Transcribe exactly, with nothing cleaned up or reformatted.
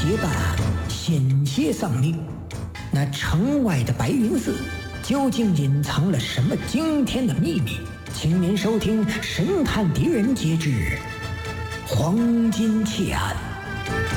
结伴，险些丧命。那城外的白云寺究竟隐藏了什么惊天的秘密？请您收听《神探狄仁杰之黄金窃案》。